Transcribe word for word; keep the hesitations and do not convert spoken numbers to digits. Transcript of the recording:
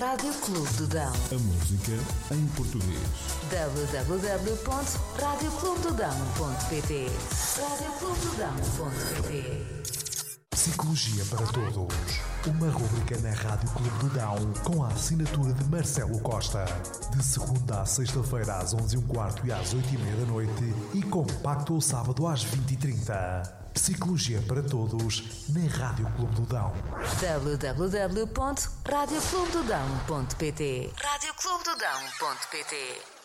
Rádio Clube do Dão. A música em português. w w w ponto rádio clube do dão ponto p t rádio clube do dão ponto p t. Psicologia para Todos. Uma rubrica na Rádio Clube do Dão com a assinatura de Marcelo Costa. De segunda à sexta-feira às onze e um quarto e às oito e meia da noite e compacto ao sábado às vinte e trinta. Psicologia para Todos na Rádio Clube do Dão. w w w ponto rádio clube do dão ponto p t rádio clube do dão ponto p t